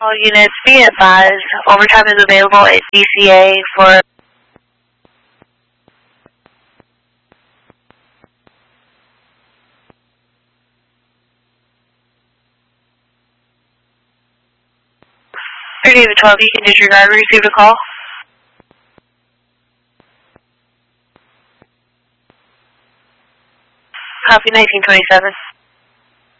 All units be advised, overtime is available at DCA for David 12, you can disregard, we received a call. Copy 1927.